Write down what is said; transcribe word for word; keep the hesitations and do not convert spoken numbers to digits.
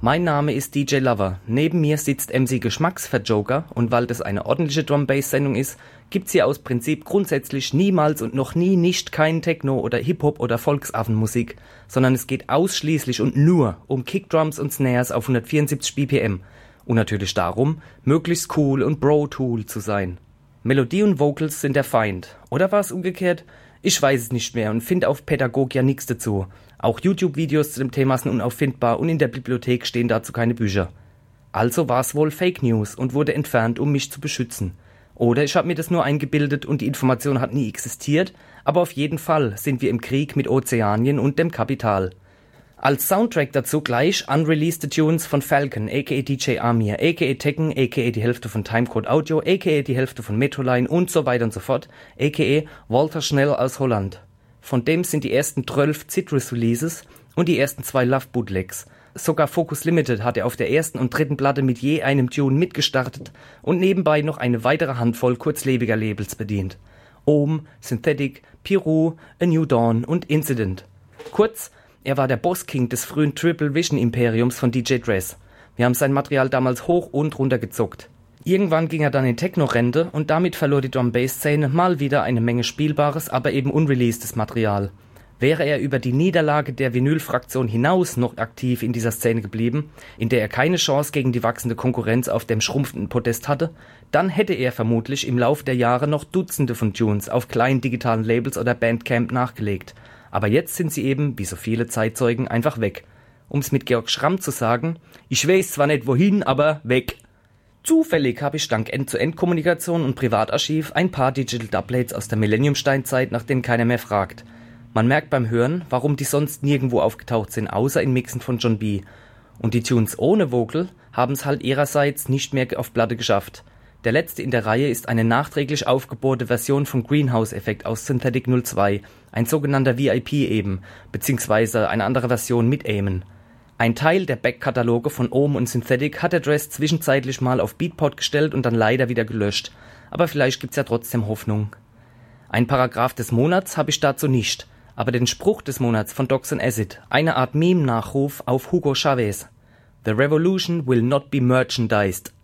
Mein Name ist D J Lover. Neben mir sitzt M C Geschmacksverjoker und weil das eine ordentliche Drum-Bass-Sendung ist, gibt's hier aus Prinzip grundsätzlich niemals und noch nie nicht kein Techno oder Hip-Hop oder Volksaffenmusik, sondern es geht ausschließlich und nur um Kickdrums und Snares auf hundertvierundsiebzig B P M und natürlich darum, möglichst cool und Bro-Tool zu sein. Melodie und Vocals sind der Feind. Oder war es umgekehrt? Ich weiß es nicht mehr und finde auf Pädagogia nichts dazu. Auch YouTube-Videos zu dem Thema sind unauffindbar und in der Bibliothek stehen dazu keine Bücher. Also war es wohl Fake News und wurde entfernt, um mich zu beschützen. Oder ich habe mir das nur eingebildet und die Information hat nie existiert, aber auf jeden Fall sind wir im Krieg mit Ozeanien und dem Kapital. Als Soundtrack dazu gleich unreleased Tunes von Falcon, aka D J Amir, aka Tekken, aka die Hälfte von Timecode Audio, aka die Hälfte von Metroline und so weiter und so fort, aka Walter Schnell aus Holland. Von dem sind die ersten zwölf Citrus-Releases und die ersten zwei Love-Bootlegs. Sogar Focus Limited hat er auf der ersten und dritten Platte mit je einem Tune mitgestartet und nebenbei noch eine weitere Handvoll kurzlebiger Labels bedient. Ohm, Synthetic, Piru, A New Dawn und Incident. Kurz, er war der Boss-King des frühen Triple Vision Imperiums von D J Dress. Wir haben sein Material damals hoch und runter gezockt. Irgendwann ging er dann in Techno-Rente und damit verlor die Drum-Bass-Szene mal wieder eine Menge spielbares, aber eben unreleasedes Material. Wäre er über die Niederlage der Vinyl-Fraktion hinaus noch aktiv in dieser Szene geblieben, in der er keine Chance gegen die wachsende Konkurrenz auf dem schrumpfenden Podest hatte, dann hätte er vermutlich im Laufe der Jahre noch Dutzende von Tunes auf kleinen digitalen Labels oder Bandcamp nachgelegt. Aber jetzt sind sie eben, wie so viele Zeitzeugen, einfach weg. Um es mit Georg Schramm zu sagen, ich weiß zwar nicht wohin, aber weg. Zufällig habe ich dank End-zu-End-Kommunikation und Privatarchiv ein paar Digital Doublets aus der Millennium-Steinzeit, nach denen keiner mehr fragt. Man merkt beim Hören, warum die sonst nirgendwo aufgetaucht sind, außer in Mixen von John B. Und die Tunes ohne Vocal haben es halt ihrerseits nicht mehr auf Platte geschafft. Der letzte in der Reihe ist eine nachträglich aufgebohrte Version von Greenhouse-Effekt aus Synthetic null zwei, ein sogenannter V I P eben, beziehungsweise eine andere Version mit Aimen. Ein Teil der Backkataloge von Ohm und Synthetic hat der Dress zwischenzeitlich mal auf Beatport gestellt und dann leider wieder gelöscht, aber vielleicht gibt's ja trotzdem Hoffnung. Ein Paragraph des Monats habe ich dazu nicht, aber den Spruch des Monats von Dox and Acid, eine Art Meme-Nachruf auf Hugo Chavez. The revolution will not be merchandised.